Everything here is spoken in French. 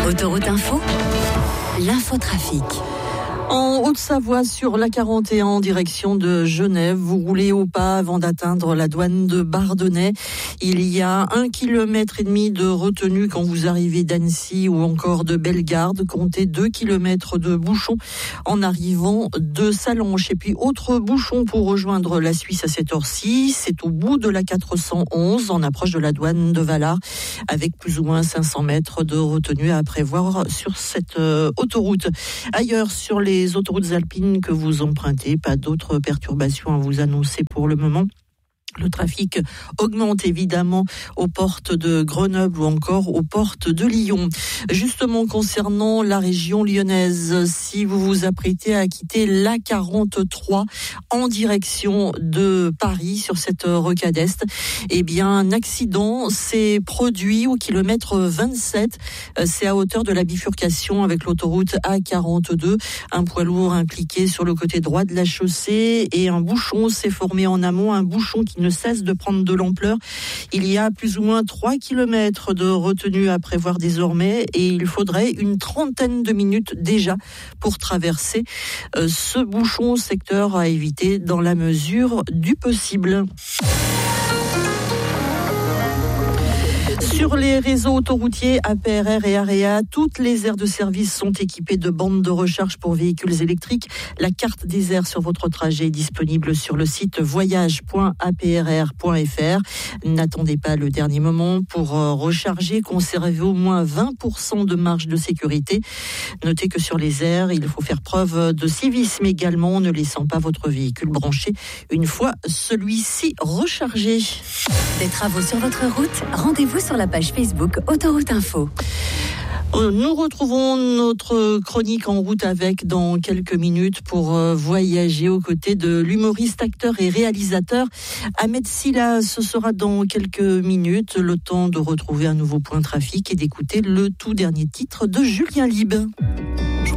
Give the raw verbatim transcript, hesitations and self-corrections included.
Autoroute Info, l'infotrafic. En Haute-Savoie, sur l'A quarante et un en direction de Genève, vous roulez au pas avant d'atteindre la douane de Bardonnay. Il y a un kilomètre et demi de retenue quand vous arrivez d'Annecy ou encore de Bellegarde. Comptez deux kilomètres de bouchons en arrivant de Sallanches. Et puis, autre bouchon pour rejoindre la Suisse à cette heure-ci, c'est au bout de la quatre cent onze, en approche de la douane de Valard, avec plus ou moins cinq cents mètres de retenue à prévoir sur cette euh, autoroute. Ailleurs, sur les Les autoroutes alpines que vous empruntez, pas d'autres perturbations à vous annoncer pour le moment. Le trafic augmente évidemment aux portes de Grenoble ou encore aux portes de Lyon. Justement, concernant la région lyonnaise, si vous vous apprêtez à quitter l'A quarante-trois en direction de Paris sur cette rocade est, eh bien, un accident s'est produit au kilomètre vingt-sept. C'est à hauteur de la bifurcation avec l'autoroute A quarante-deux. Un poids lourd impliqué sur le côté droit de la chaussée et un bouchon s'est formé en amont, un bouchon qui ne cesse de prendre de l'ampleur. Il y a plus ou moins trois kilomètres de retenue à prévoir désormais et il faudrait une trentaine de minutes déjà pour traverser euh, ce bouchon, secteur à éviter dans la mesure du possible. Sur les réseaux autoroutiers A P R R et AREA, toutes les aires de service sont équipées de bandes de recharge pour véhicules électriques. La carte des aires sur votre trajet est disponible sur le site voyage point a p r r point f r. N'attendez pas le dernier moment pour recharger. Conservez au moins vingt pour cent de marge de sécurité. Notez que sur les aires, il faut faire preuve de civisme également, ne laissant pas votre véhicule branché une fois celui-ci rechargé. Des travaux sur votre route, rendez-vous sur la page Facebook Autoroute Info. Nous retrouvons notre chronique en route avec dans quelques minutes pour voyager aux côtés de l'humoriste, acteur et réalisateur Ahmed Silla. Ce sera dans quelques minutes, le temps de retrouver un nouveau point trafic et d'écouter le tout dernier titre de Julien Lieb.